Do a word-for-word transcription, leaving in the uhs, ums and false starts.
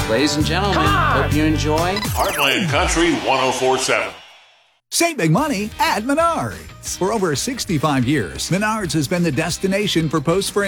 Ladies and gentlemen, hope you enjoy Heartland Country one oh four point seven. Save big money at Menards. For over sixty-five years, Menards has been the destination for post-spring